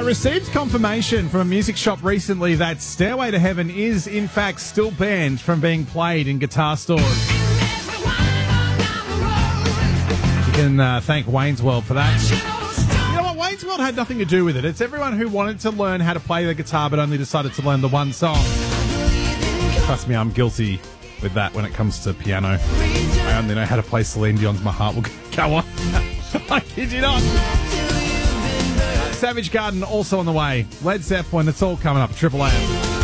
Received confirmation from a music shop recently that Stairway to Heaven is, in fact, still banned from being played in guitar stores. You can thank Wayne's World for that. You know what? Wayne's World had nothing to do with it. It's everyone who wanted to learn how to play the guitar but only decided to learn the one song. Trust me, I'm guilty with that when it comes to piano. I only know how to play Celine Dion's My Heart Will Go On. I kid you not. Savage Garden also on the way. Led Zeppelin, it's all coming up. Triple M.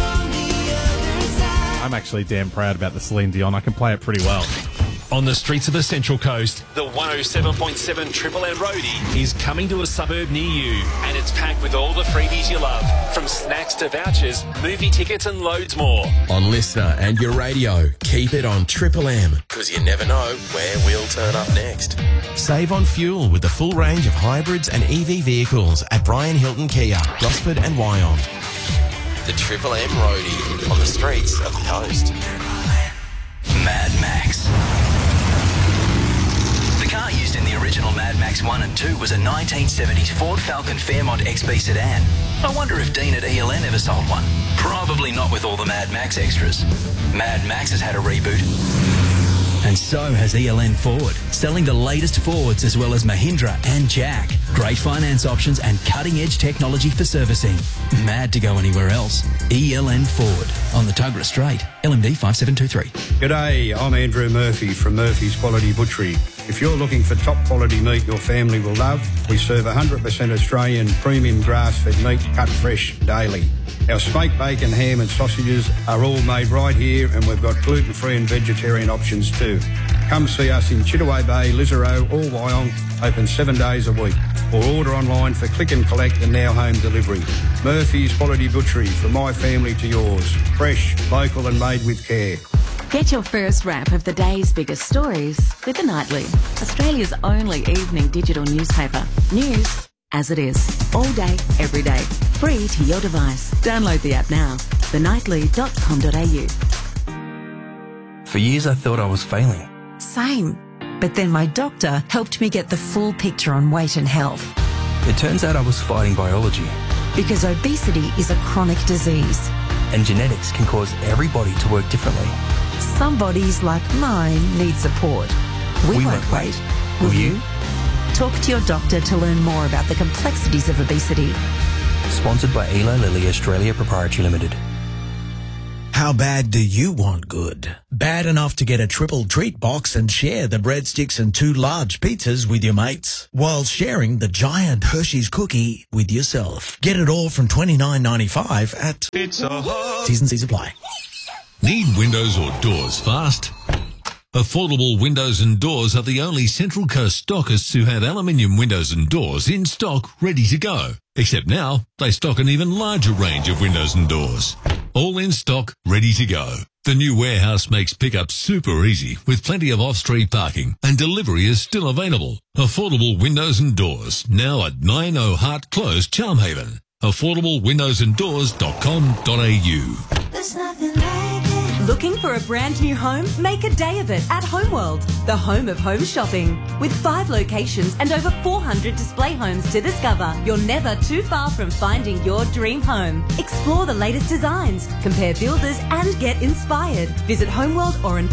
I'm actually damn proud about the Celine Dion. I can play it pretty well. On the streets of the Central Coast, the 107.7 Triple M Roadie is coming to a suburb near you, and it's packed with all the freebies you love, from snacks to vouchers, movie tickets and loads more. On Listener and your radio, keep it on Triple M, because you never know where we'll turn up next. Save on fuel with the full range of hybrids and EV vehicles at Brian Hilton Kia, Gosford and Wyong. The Triple M Roadie on the streets of the coast. Mad Max. The car used in the original Mad Max 1 and 2 was a 1970s Ford Falcon Fairmont XB sedan. I wonder if Dean at ELN ever sold one. Probably not with all the Mad Max extras. Mad Max has had a reboot. And so has ELN Ford, selling the latest Fords as well as Mahindra and Jack. Great finance options and cutting-edge technology for servicing. Mad to go anywhere else. ELN Ford on the Tuggerah Strait, LMD 5723. G'day, I'm Andrew Murphy from Murphy's Quality Butchery. If you're looking for top quality meat your family will love, we serve 100% Australian premium grass-fed meat cut fresh daily. Our smoked bacon, ham and sausages are all made right here, and we've got gluten-free and vegetarian options too. Come see us in Chittaway Bay, Lisarow or Wyong, open 7 days a week. Or order online for click and collect and now home delivery. Murphy's Quality Butchery, from my family to yours. Fresh, local and made with care. Get your first wrap of the day's biggest stories with The Nightly, Australia's only evening digital newspaper. News as it is, all day, every day, free to your device. Download the app now, thenightly.com.au. For years I thought I was failing. Same. But then my doctor helped me get the full picture on weight and health. It turns out I was fighting biology. Because obesity is a chronic disease. And genetics can cause everybody to work differently. Some bodies, like mine, need support. We won't wait. Will you? Talk to your doctor to learn more about the complexities of obesity. Sponsored by Eli Lilly Australia Proprietary Limited. How bad do you want good? Bad enough to get a triple treat box and share the breadsticks and 2 large pizzas with your mates, while sharing the giant Hershey's cookie with yourself. Get it all from $29.95 at Pizza Hut. T's and C's apply. Need windows or doors fast? Affordable Windows and Doors are the only Central Coast stockists who have aluminium windows and doors in stock ready to go. Except now, they stock an even larger range of windows and doors. All in stock, ready to go. The new warehouse makes pickup super easy with plenty of off-street parking, and delivery is still available. Affordable Windows and Doors, now at 90 Hart Close, Charmhaven. AffordableWindowsandDoors.com.au. There's nothing like it. Looking for a brand new home? Make a day of it at Homeworld, the home of home shopping. With 5 locations and over 400 display homes to discover, you're never too far from finding your dream home. Explore the latest designs, compare builders and get inspired. Visit Homeworld or